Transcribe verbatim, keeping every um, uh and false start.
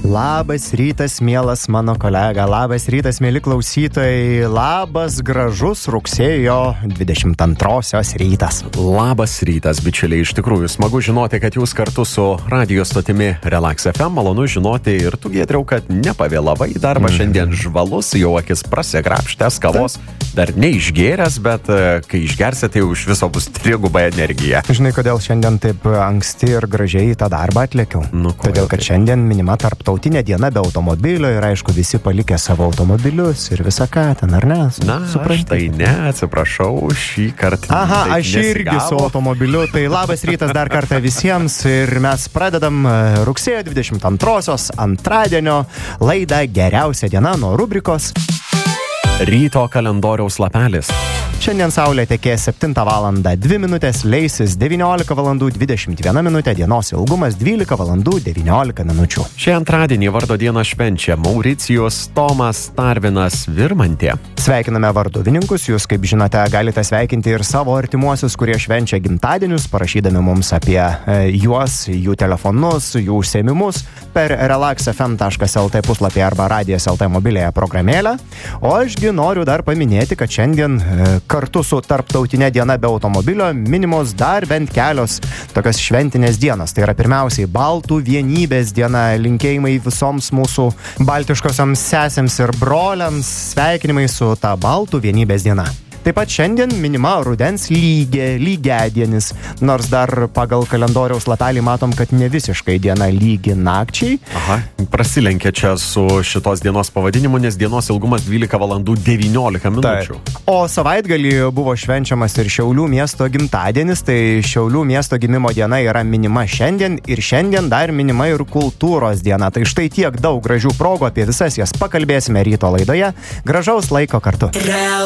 Labas rytas, mielas mano kolega, labas rytas, mėly klausytojai, labas gražus rugsėjo dvidešimt antrosios rytas. Labas rytas, bičiuliai, iš tikrųjų smagu žinoti, kad jūs kartu su radio stotimi Relax F M, malonu žinoti ir tu, Giedriau, kad nepavėlavai į darbą, mm. šiandien žvalus, jau akis prasikrapštęs, kavos dar neišgėręs, bet kai išgersi, tai už viso bus triguba energija. Žinai, kodėl šiandien taip anksti ir gražiai į tą darbą atlėkiau? Nu, Todėl, kad šiandien minima tarptautinė diena be automobilio ir aišku, visi palikę savo automobilius ir visą ką ten, ar ne? Na, aš tai ne, atsiprašau, šį kartą. Aha, aš irgi su automobiliu, tai labas rytas dar kartą visiems ir mes pradedam rugsėjo dvidešimt antrosios antradienio laidą Geriausia diena nuo rubrikos Ryto kalendoriaus lapelis. Šiandien saulė tekės septintą valandą dvi minutės, leisis devyniolika valandų dvidešimt viena minutė, dienos ilgumas dvylika valandų devyniolika minučių. Šį antradienį vardo dieną švenčia Mauricijus, Tomas, Tarvinas, Virmantė. Sveikiname varduvininkus, jūs, kaip žinote, galite sveikinti ir savo artimuosius, kurie švenčia gimtadienius, parašydami mums apie e, juos, jų telefonus, jų užsiėmimus per relax f m taškas l t puslapį arba radijas taškas l t mobiliąją programėlę. O ašgi noriu dar paminėti, kad šiandien e, kartu su tarptautinė diena be automobilio minimos dar bent kelios tokios šventinės dienos. Tai yra pirmiausiai Baltų vienybės diena, linkėjimai visoms mūsų baltiškosioms sesėms ir broliams, sveikinimai su ta Baltų vienybės diena. Taip pat šiandien minima rudens lygė, lygiadienis, nors dar pagal kalendoriaus lapelį matom, kad ne visiškai diena lygi nakčiai. Aha, prasilenkia čia su šitos dienos pavadinimu, nes dienos ilgumas dvylika valandų devyniolika minučių. Tai. O savaitgalį buvo švenčiamas ir Šiaulių miesto gimtadienis, tai Šiaulių miesto gimimo diena yra minima šiandien ir šiandien dar minima ir kultūros diena. Tai štai tiek daug gražių progų, apie visas jas pakalbėsime ryto laidoje. Gražaus laiko kartu.